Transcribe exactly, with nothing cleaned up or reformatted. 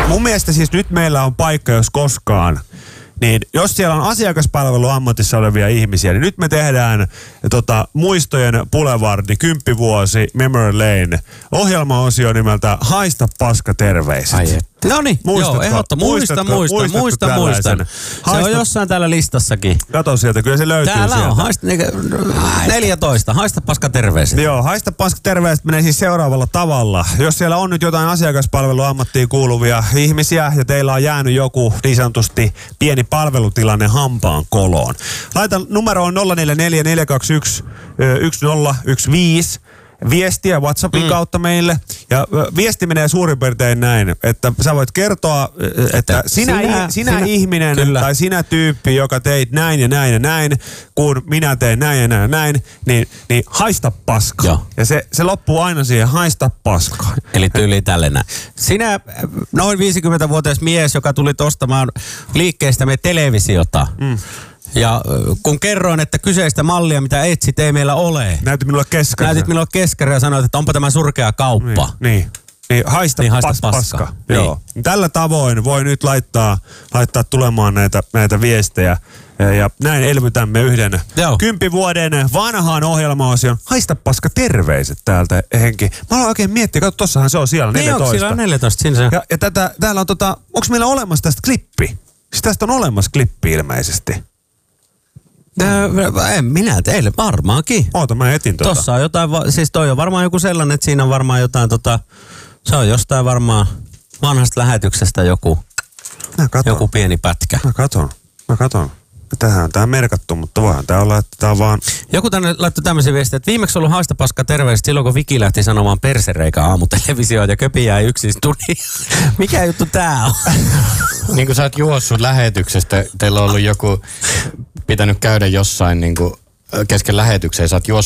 mun mielestä siis nyt meillä on paikka, jos koskaan. Niin jos siellä on asiakaspalveluammatissa olevia ihmisiä, niin nyt me tehdään tota, muistojen Boulevardi, kymppivuosi, Memory Lane, ohjelmaosio nimeltä Haista paska terveiset. Ai et. No niin, joo, ehdotto. Muista, muista, muista, muista, muistan. Se Haista, on jossain täällä listassakin. Kato sieltä, kyllä se löytyy täällä sieltä. on, haista, neljätoista, haista paska terveiset. Joo, Haista paska terveiset menee siis seuraavalla tavalla. Jos siellä on nyt jotain asiakaspalveluammattiin kuuluvia ihmisiä ja teillä on jäänyt joku niin sanotusti pieni palvelutilanne hampaan koloon. Laita numeroon nolla neljä neljä neljä kaksi yksi yksi nolla yksi viisi. Viestiä WhatsAppin mm. kautta meille. Ja viesti menee suurin piirtein näin, että sä voit kertoa, että, että sinä, sinä, sinä, sinä ihminen kyllä. tai sinä tyyppi, joka teit näin ja näin ja näin, kun minä tein näin ja näin ja näin, niin, niin haista paska. Joo. Ja se, se loppuu aina siihen haista paskaan. Eli tyyli tällainen. Sinä noin viisikymmentävuotias mies, joka tuli ostamaan liikkeestämme televisiota. Mm. Ja kun kerroin, että kyseistä mallia, mitä etsit, ei meillä ole. Näytit minulle keskari. Näytit minulle keskari ja sanoit, että onpa tämä surkea kauppa. Niin, niin. niin haista, niin, haista pas, paska. paska. Niin. Joo. Tällä tavoin voi nyt laittaa, laittaa tulemaan näitä, näitä viestejä. Ja, ja näin elvytämme yhden Joo. kymppivuoden vanhaan ohjelmaosion. Haista paska terveiset täältä, Henki. Mä aloin oikein miettiä, katso tossahan se on siellä neljätoista. Niin, siellä on neljätoista. Siinä se. Ja, ja tätä, täällä on tota, onko meillä olemassa tästä klippi? Siis tästä on olemassa klippi ilmeisesti. Öö, en minä teille, varmaankin. Oota, mä etin tuota. Tossa on jotain, siis toi on varmaan joku sellainen, että siinä on varmaan jotain tota, se on jostain varmaan vanhasta lähetyksestä joku, joku pieni pätkä. Mä katon, mä katon. Tähän on tää merkattu, mutta voihan tää olla, että tää on vaan... Joku tänne laittoi tämmöisiä viestiä, että viimeksi ollut haista paska terveiset silloin, kun Viki lähti sanomaan persereikä aamutelevisioon ja Köpi jäi yksin studiin. Mikä juttu tää on? Niin kuin sä oot juossut lähetyksestä, teillä on ollut joku pitänyt käydä jossain niin kuin kesken lähetykseen, sä oot juossut